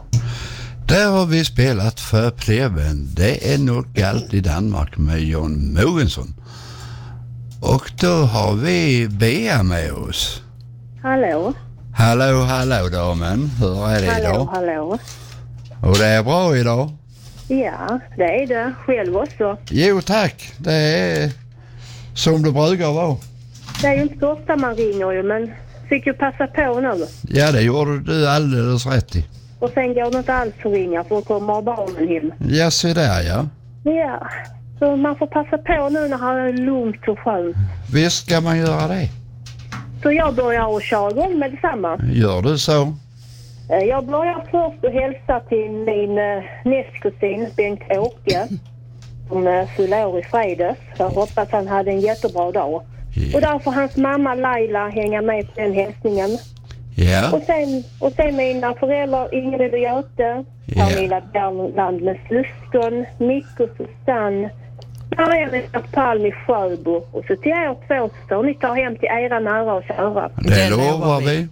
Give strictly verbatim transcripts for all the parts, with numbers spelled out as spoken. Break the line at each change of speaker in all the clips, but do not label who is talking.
Där har vi spelat för Pleven. Det är nog allt i Danmark med Jon Mogensen. Och då har vi Bea med oss.
Hallå.
Hallå, hallå damen. Hur är det
hallå,
idag?
Hallå,
Och det är bra idag?
Ja, det är det. Själv också.
Jo tack, det är som det brukar vara.
Det är ju inte så ofta man ringer ju, men fick ju passa på nu.
Ja, det gjorde du alldeles rätt i.
Och sen går det inte alls att ringa för att komma barnen hem.
Ja, så där ja.
Ja, så man får passa på nu när det är lugnt och skönt.
Visst ska man göra det.
Så jag börjar att köra igång med detsamma.
Gör du så?
Jag börjar först att hälsa till min nästkusin Bengt-Åke som fyller år i fredags. Jag hoppas han hade en jättebra dag.
Yeah.
Och där får hans mamma Laila hänga med på den hälsningen.
Ja.
Och sen, och sen mina föräldrar Ingrid och Göte,
Yeah.
Camilla Berland med syskon, Micke och Susanne, Marianne och Palm i Sjöbo. Och så till er två så ni tar hem till era nära och köra.
Det lovar vi.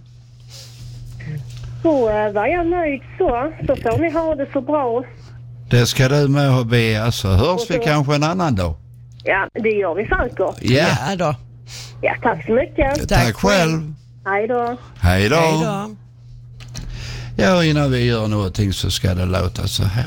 Så äh, var jag nöjd så. Så får ni ha det så bra.
Det ska du med och be. Så hörs
så,
vi kanske en annan dag.
Ja, det gör vi säkert.
Ja.
Ja då.
Ja, tack så mycket.
Tack, tack själv.
Hej då.
Hej då.
Hej då.
Ja, innan vi gör någonting så ska det låta så här.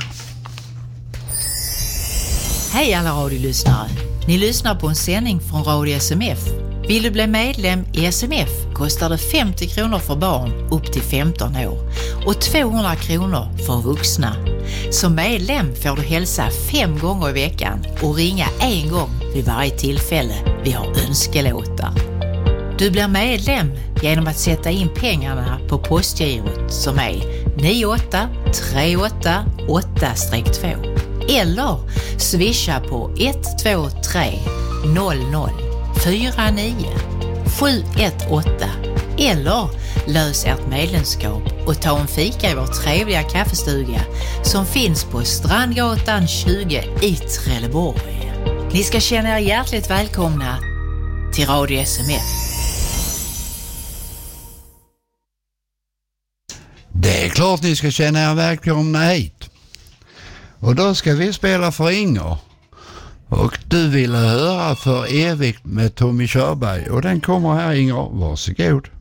Hej alla radiolyssnare. Ni lyssnar på en sändning från Radio S M F. Vill du bli medlem i S M F kostar det femtio kronor för barn upp till femton år och tvåhundra kronor för vuxna. Som medlem får du hälsa fem gånger i veckan och ringa en gång vid varje tillfälle vi har önskelåtar. Du blir medlem genom att sätta in pengarna på postgirot som är nio åtta tre åtta åtta två eller swisha på ett två tre noll noll fyra nio sju ett åtta eller lös ert medlemskap och ta en fika i vår trevliga kaffestuga som finns på Strandgatan tjugo i Trelleborg. Ni ska känna er hjärtligt välkomna till Radio S M F.
Det är klart ni ska känna er välkomna hit. Och då ska vi spela för Inger. Och du ville höra För evigt med Tommy Körberg. Och den kommer här Inger. Varsågod.